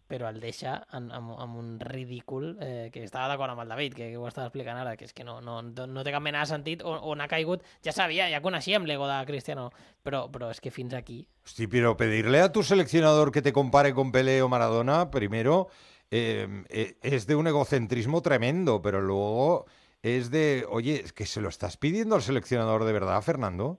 però el deixa amb un ridícul que estava d'acord amb el David, que ho estava explicant ara, que és que no té cap mena de sentit on ha caigut. Ja sabia, ja coneixíem l'ego de Cristiano, però és que fins aquí... Hosti, pero pedirle a tu seleccionador que te compare con Pelé o Maradona, primero, es de un egocentrismo tremendo, pero luego es de, oye, es que se lo estás pidiendo al seleccionador de verdad, Fernando.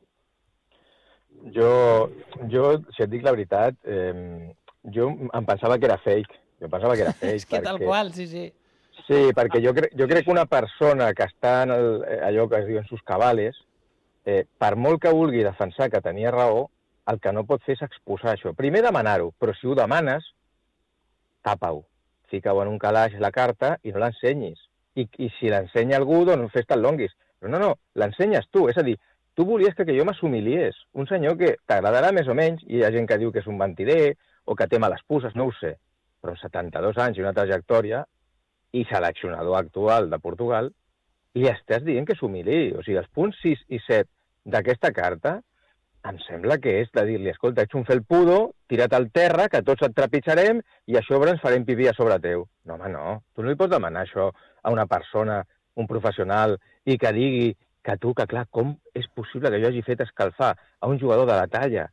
Jo, si et dic la veritat, jo em pensava que era fake. Jo pensava que era fake. És que tal qual, sí. Sí, perquè jo crec que una persona que està en allò que es diu en sus cabales, per molt que vulgui defensar que tenia raó, el que no pot fer és exposar això. Primer demanar-ho, però si ho demanes, tapa-ho. Fica-ho en un calaix la carta i no l'ensenyis. I si l'ensenya algú, doncs fes-te'l longuis. Però no, l'ensenyes tu. És a dir, tu volies que jo m'assumiliés. Un senyor que t'agradarà més o menys, i hi ha gent que diu que és un mentider o que té males puces, no ho sé. Però 72 anys i una trajectòria, i seleccionador actual de Portugal, li estàs dient que s'humili. O sigui, els punts 6 i 7 d'aquesta carta em sembla que és de dir-li, escolta, ets un felpudo, tira't al terra, que tots et trepitjarem i a sobre ens farem pipí a sobre teu. No, home, no. Tu no li pots demanar això a una persona, un professional, i que digui que tu, que clar, com és possible que jo hagi fet escalfar a un jugador de la talla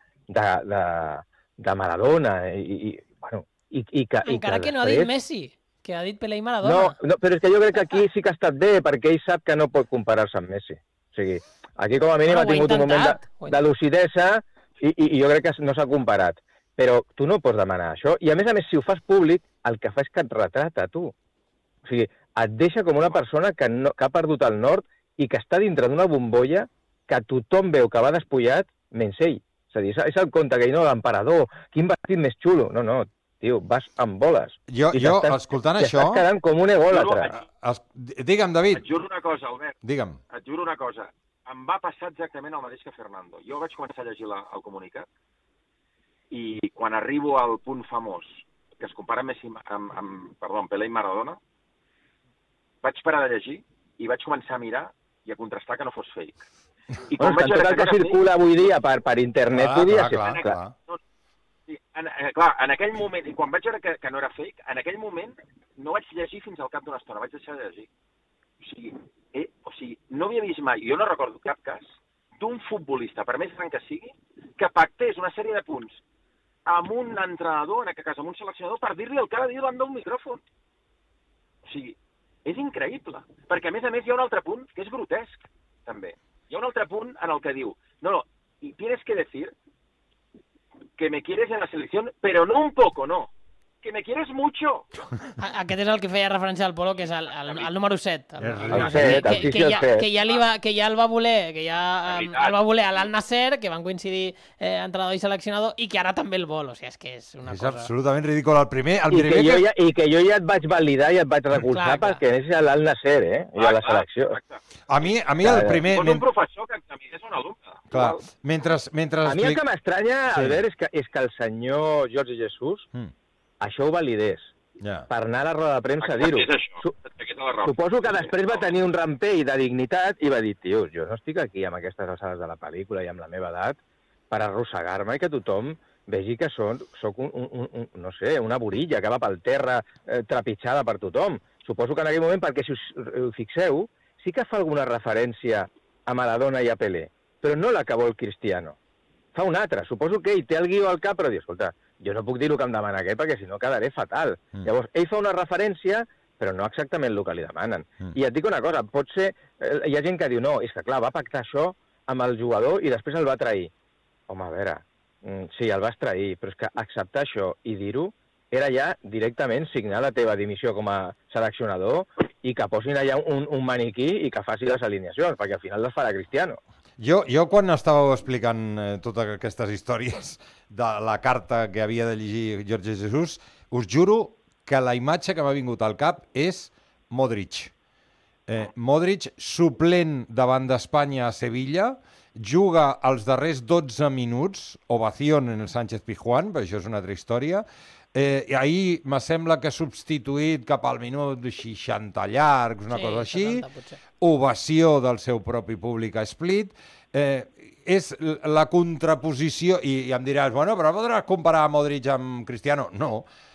de Maradona i que Encara que no ha després... dit Messi, que ha dit Pelé i Maradona. No, però és que jo crec que aquí sí que ha estat bé, perquè ell sap que no pot comparar-se amb Messi. O sigui, aquí com a mínim ha tingut un moment de lucidesa i jo crec que no s'ha comparat. Però tu no pots demanar això. I a més, si ho fas públic, el que fa és que et retrata, tu. O sigui, et deixa com una persona que ha perdut el nord i que està dintre d'una bombolla que tothom veu que va despullat, menys ell. És a dir, és el conte que no, l'emperador, quin vestit més xulo. No, tio, vas amb boles. Jo escoltant això... Estàs quedant com un egòlatre. Digue'm, David. Et juro una cosa, Albert. Digue'm. Et juro una cosa. Em va passar exactament el mateix que Fernando. Jo vaig començar a llegir el comunicat i quan arribo al punt famós que es compara Messi amb Pelé i Maradona, vaig parar de llegir i vaig començar a mirar i a contrastar que no fos fake. I quan vaig veure que circula avui dia per internet, clar. Clar, en aquell moment, i quan vaig veure que no era fake, en aquell moment no vaig llegir fins al cap d'una estona, vaig deixar de llegir. O sigui, no havia vist mai, jo no recordo cap cas, d'un futbolista, per més gran que sigui, que pactés una sèrie de punts amb un entrenador, en aquest cas amb un seleccionador, per dir-li el que ha de dir davant d'un micròfon. O sigui, és increïble, perquè a més hi ha un altre punt que és grotesc, també. Hi ha un altre punt en el que diu, no, y tienes que decir que me quieres en la selección, pero no un poco, no. Que me quieres mucho. Aquest és el que feia referència al Polo, que és el número 7. Que ja el va voler, el va voler a l'Al-Nasser, que van coincidir entrenador i seleccionador, i que ara també el vol. O sigui, és que és una cosa... És absolutament ridícul. El primer I que jo ja et vaig validar i et vaig recolzar perquè anessis a l'Al-Nasser, i a la selecció. A mi el primer... Fos un professor que examinés un alumne. Clar, mentre... A mi el que m'estranya, Albert, és que el senyor Jorge Jesús això ho validés, per anar a la roda de premsa a dir-ho. Suposo que després va tenir un rampell de dignitat i va dir, tio, jo no estic aquí amb aquestes alçades de la pel·lícula i amb la meva edat per arrossegar-me i que tothom vegi que soc no sé, una borilla que va pel terra trepitjada per tothom. Suposo que en aquell moment, perquè si us fixeu, sí que fa alguna referència a Maradona i a Pelé, però no la que vol Cristiano. Fa una altra. Suposo que ell té el guió al cap, però diu, escolta, jo no puc dir el que em demana aquest perquè si no quedaré fatal. Llavors, ell fa una referència, però no exactament el que li demanen. I et dic una cosa, pot ser... Hi ha gent que diu, no, és que clar, va pactar això amb el jugador i després el va trair. Home, a veure, sí, el vas trair, però és que acceptar això i dir-ho era ja directament signar la teva dimissió com a seleccionador i que posin allà un maniquí i que faci les alineacions, perquè al final les farà Cristiano. Jo quan estàveu explicant totes aquestes històries de la carta que havia de llegir Jorge Jesús, us juro que la imatge que m'ha vingut al cap és Modric. Modric suplent davant d'Espanya a Sevilla, juga els darrers 12 minuts, ovación en el Sánchez Pizjuán, però això és una altra història. Ahir me sembla que ha substituït cap al minut 60 llargs, una cosa així, 70, ovació del seu propi públic a Split. És la contraposició, i em diràs, bueno, però podràs comparar Modric amb Cristiano? No,